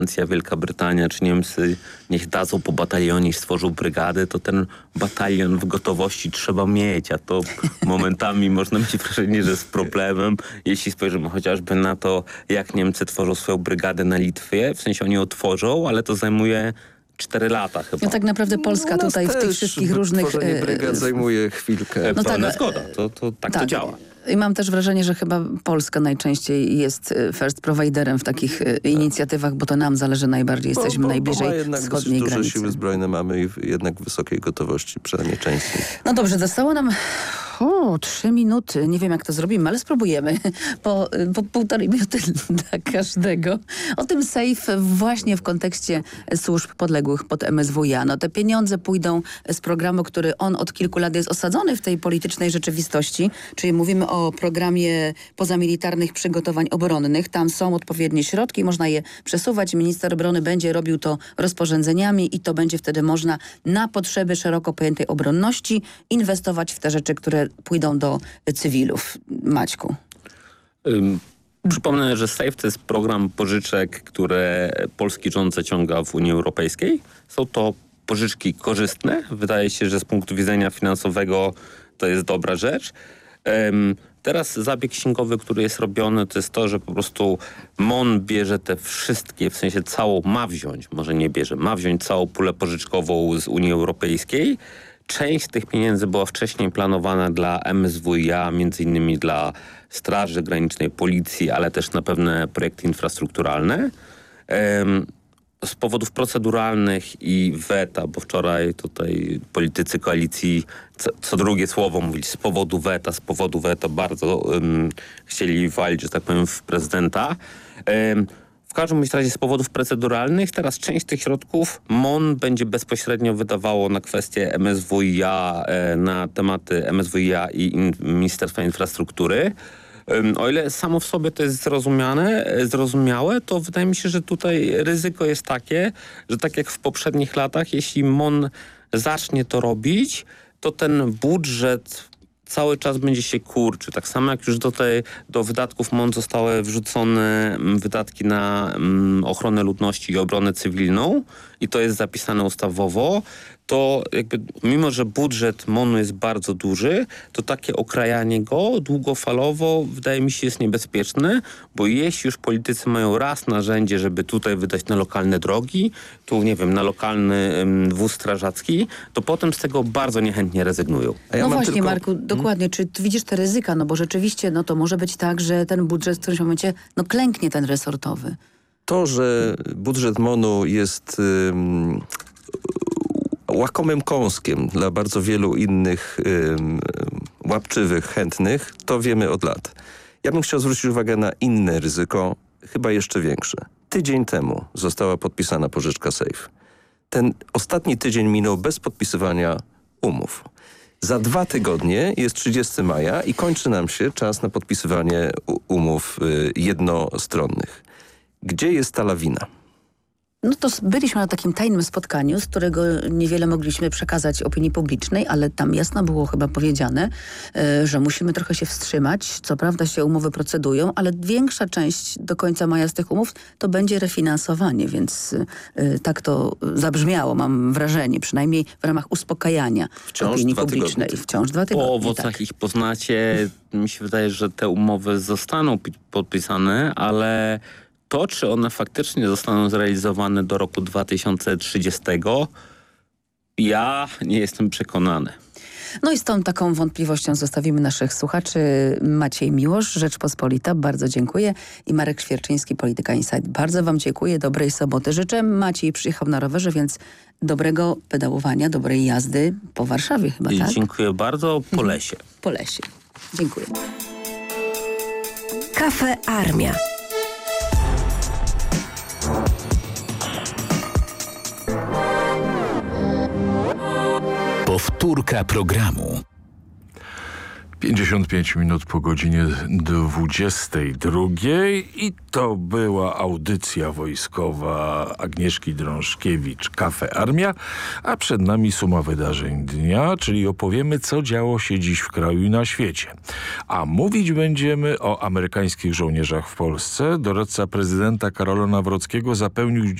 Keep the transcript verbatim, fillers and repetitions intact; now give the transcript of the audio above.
Francja, Wielka Brytania czy Niemcy niech dadzą po batalionie i stworzą brygadę, to ten batalion w gotowości trzeba mieć, a to momentami można mieć wrażenie, że jest problemem. Jeśli spojrzymy chociażby na to, jak Niemcy tworzą swoją brygadę na Litwie, w sensie oni ją tworzą, ale to zajmuje cztery lata chyba. No tak naprawdę Polska no, tutaj w tych wszystkich różnych... Tworzenie brygad zajmuje chwilkę. No Pełna tak, zgoda, to, to tak, tak to działa. I mam też wrażenie, że chyba Polska najczęściej jest first providerem w takich tak. inicjatywach, bo to nam zależy najbardziej. Jesteśmy bo, bo, najbliżej bo jednak wschodniej duże granicy. Siły zbrojne mamy i jednak wysokiej gotowości, przynajmniej części. No dobrze, zostało nam o, trzy minuty. Nie wiem, jak to zrobimy, ale spróbujemy. Po, po półtorej minuty dla każdego. O tym safe właśnie w kontekście służb podległych pod M S W iA. No te pieniądze pójdą z programu, który on od kilku lat jest osadzony w tej politycznej rzeczywistości, czyli mówimy o programie pozamilitarnych przygotowań obronnych. Tam są odpowiednie środki, można je przesuwać. Minister obrony będzie robił to rozporządzeniami i to będzie wtedy można na potrzeby szeroko pojętej obronności inwestować w te rzeczy, które pójdą do cywilów. Maćku. Um. Przypomnę, że SAFE to jest program pożyczek, które polski rząd zaciąga w Unii Europejskiej. Są to pożyczki korzystne. Wydaje się, że z punktu widzenia finansowego to jest dobra rzecz. Um, teraz zabieg księgowy, który jest robiony, to jest to, że po prostu M O N bierze te wszystkie, w sensie całą, ma wziąć, może nie bierze, ma wziąć całą pulę pożyczkową z Unii Europejskiej. Część tych pieniędzy była wcześniej planowana dla M S W iA, między innymi dla Straży Granicznej, Policji, ale też na pewne projekty infrastrukturalne. Z powodów proceduralnych i weta, bo wczoraj tutaj politycy koalicji co, co drugie słowo mówili z powodu weta, z powodu weta bardzo um, chcieli walić, że tak powiem, w prezydenta. Um, W każdym razie z powodów proceduralnych teraz część tych środków M O N będzie bezpośrednio wydawało na kwestie M S W iA, na tematy M S W iA i in, Ministerstwa Infrastruktury. O ile samo w sobie to jest zrozumiane, zrozumiałe, to wydaje mi się, że tutaj ryzyko jest takie, że tak jak w poprzednich latach, jeśli M O N zacznie to robić, to ten budżet cały czas będzie się kurczył. Tak samo jak już do, tej, do wydatków M O N zostały wrzucone wydatki na um, ochronę ludności i obronę cywilną i to jest zapisane ustawowo, to jakby mimo, że budżet M O N-u jest bardzo duży, to takie okrajanie go długofalowo wydaje mi się jest niebezpieczne, bo jeśli już politycy mają raz narzędzie, żeby tutaj wydać na lokalne drogi, tu nie wiem, na lokalny um, wóz strażacki, to potem z tego bardzo niechętnie rezygnują. Ja no właśnie tylko... Marku, dokładnie. Czy ty widzisz te ryzyka? No bo rzeczywiście no to może być tak, że ten budżet w którymś momencie no klęknie ten resortowy. To, że budżet M O N-u jest ym, łakomym kąskiem dla bardzo wielu innych ym, łapczywych, chętnych, to wiemy od lat. Ja bym chciał zwrócić uwagę na inne ryzyko, chyba jeszcze większe. Tydzień temu została podpisana pożyczka SAFE. Ten ostatni tydzień minął bez podpisywania umów. Za dwa tygodnie jest trzydziestego maja i kończy nam się czas na podpisywanie umów y, jednostronnych. Gdzie jest ta lawina? No to byliśmy na takim tajnym spotkaniu, z którego niewiele mogliśmy przekazać opinii publicznej, ale tam jasno było chyba powiedziane, y, że musimy trochę się wstrzymać. Co prawda się umowy procedują, ale większa część do końca maja z tych umów to będzie refinansowanie, więc y, tak to zabrzmiało, mam wrażenie, przynajmniej w ramach uspokajania Wciąż opinii dwa publicznej. Tygodnie. Wciąż dwa tygodnie. Po owocach tak. ich poznacie. Mi się wydaje, że te umowy zostaną podpisane, ale to, czy one faktycznie zostaną zrealizowane do roku dwa tysiące trzydziestego, ja nie jestem przekonany. No i z tą taką wątpliwością zostawimy naszych słuchaczy. Maciej Miłosz, Rzeczpospolita, bardzo dziękuję. I Marek Świerczyński, Polityka Insight. Bardzo wam dziękuję, dobrej soboty życzę. Maciej przyjechał na rowerze, więc dobrego pedałowania, dobrej jazdy po Warszawie chyba, I tak? dziękuję bardzo, po lesie. Po lesie. Dziękuję. Kafe Armia. Powtórka programu. pięćdziesiąt pięć minut po godzinie dwudziestej drugiej i to była audycja wojskowa Agnieszki Drążkiewicz, Kafe Armia, a przed nami suma wydarzeń dnia, czyli opowiemy, co działo się dziś w kraju i na świecie. A mówić będziemy o amerykańskich żołnierzach w Polsce. Doradca prezydenta Karola Nawrockiego zapewnił